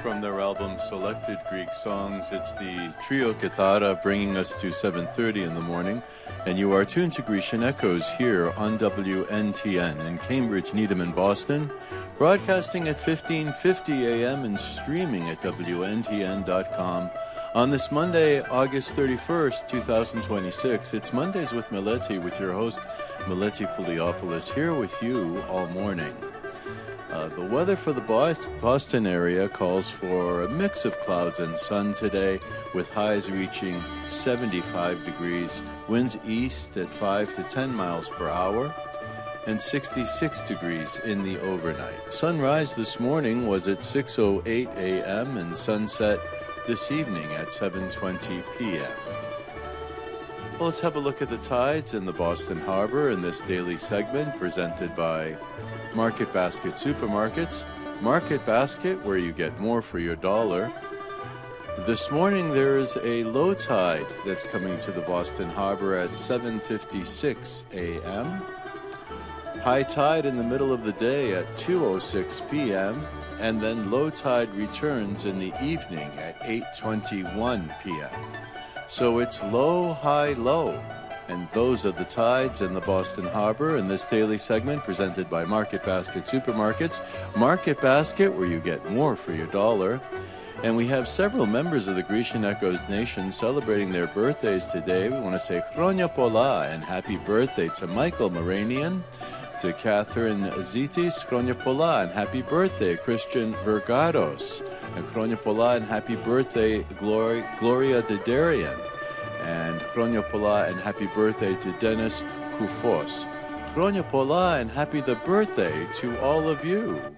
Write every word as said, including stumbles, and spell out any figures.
from their album Selected Greek Songs. It's the Trio Kithara bringing us to seven thirty in the morning. And you are tuned to Grecian Echoes here on W N T N in Cambridge, Needham, and Boston, broadcasting at fifteen fifty a m and streaming at W N T N dot com. On this Monday, August thirty-first, twenty twenty-six, it's Mondays with Meleti, with your host, Meleti Pouliopoulos, here with you all morning. Uh, the weather for the Boston area calls for a mix of clouds and sun today, with highs reaching seventy-five degrees, winds east at five to ten miles per hour, and sixty-six degrees in the overnight. Sunrise this morning was at six oh eight a m and sunset this evening at seven twenty p m Well, let's have a look at the tides in the Boston Harbor in this daily segment presented by Market Basket Supermarkets. Market Basket, where you get more for your dollar. This morning there is a low tide that's coming to the Boston Harbor at seven fifty-six a m High tide in the middle of the day at two oh six p m and then low tide returns in the evening at eight twenty-one p m So it's low, high, low. And those are the tides in the Boston Harbor in this daily segment presented by Market Basket Supermarkets. Market Basket, where you get more for your dollar. And we have several members of the Grecian Echoes Nation celebrating their birthdays today. We want to say Chronia Pola and happy birthday to Michael Moranian, to Catherine Zitis, Chronia Pola and happy birthday, Christian Vergados. And Chronia Pola and happy birthday, Gloria, Gloria Dedarian. And Chronia Pola and happy birthday to Dennis Kufos. Chronia Pola and happy the birthday to all of you.